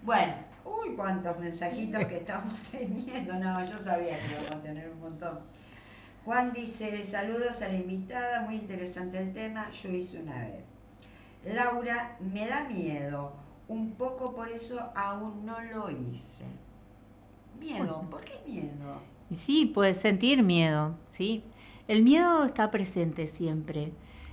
Bueno, uy, cuántos mensajitos que estamos teniendo. No, yo sabía que íbamos a tener un montón. Juan dice, saludos a la invitada, muy interesante el tema, yo hice una vez. Laura, me da miedo, un poco por eso aún no lo hice. Miedo, ¿por qué miedo? Sí, puedes sentir miedo, ¿sí? El miedo está presente siempre,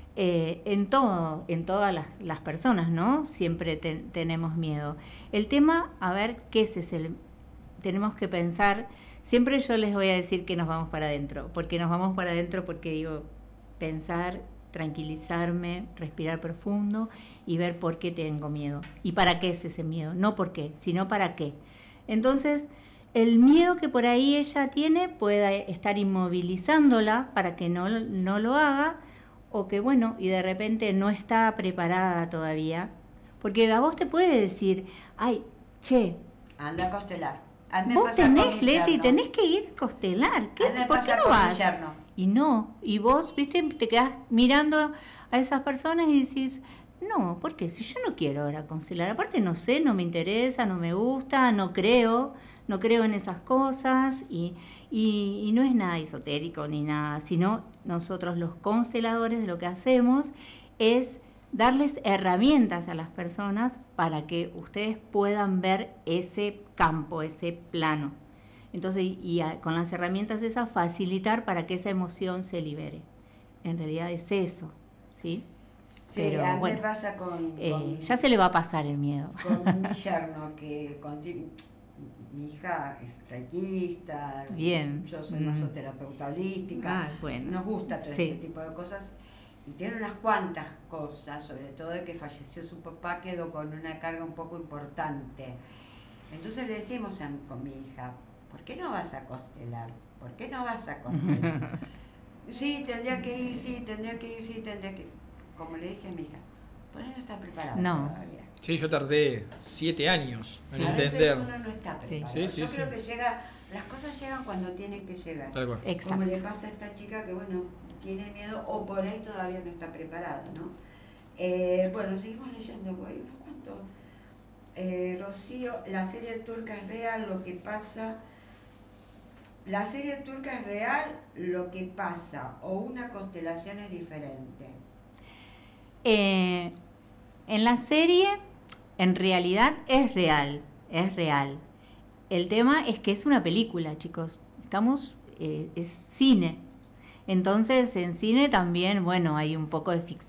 en todas las personas, ¿no? Siempre tenemos miedo. El tema, a ver, ¿qué es el? Tenemos que pensar, siempre yo les voy a decir que nos vamos para adentro, porque nos vamos para adentro porque digo, pensar, tranquilizarme, respirar profundo y ver por qué tengo miedo y para qué es ese miedo, no por qué, sino para qué. Entonces, el miedo que por ahí ella tiene puede estar inmovilizándola para que no lo haga, o que bueno, y de repente no está preparada todavía, porque a vos te puede decir, ay, che, Anda a Costelar. A mí me vos pasa con mi tenés, Leti, yerno. tenés que ir a Costelar. A mí me ¿Por qué pasa no con mi vas? yerno. Y no, y vos, viste, te quedás mirando a esas personas y decís, no, ¿por qué? Si yo no quiero ir a Costelar, aparte no sé, no me interesa, no me gusta, no creo en esas cosas y no es nada esotérico ni nada, sino nosotros los consteladores lo que hacemos es darles herramientas a las personas para que ustedes puedan ver ese campo, ese plano. Entonces, con las herramientas esas, facilitar para que esa emoción se libere. En realidad es eso, ¿sí? Sí, Pero a mí bueno, me pasa con ya se le va a pasar el miedo. con mi yerno, que mi hija es reikista, Bien. yo soy masoterapeuta holística, Bueno. nos gusta todo Sí. este tipo de cosas y tiene unas cuantas cosas, sobre todo de que falleció su papá, quedó con una carga un poco importante. Entonces le decimos con mi hija, ¿por qué no vas a Costelar? ¿Por qué no vas a Costelar? Sí, tendría que ir, sí, tendría que ir, sí, tendría que ir. Como le dije a mi hija, pues no está preparada todavía. Sí, yo tardé 7 años en A entender. veces uno no está preparado. Sí, sí, yo sí. creo que las cosas llegan cuando tienen que llegar. Tal cual. Exacto. Como le pasa a esta chica que, bueno, tiene miedo o por ahí todavía no está preparada, ¿no? Bueno, seguimos leyendo, porque hay unos cuantos. Rocío, la serie turca es real, lo que pasa... La serie turca es real, lo que pasa, o una constelación es diferente. En la serie, en realidad es real. El tema es que es una película, chicos. Es cine. Entonces, en cine también, bueno, hay un poco de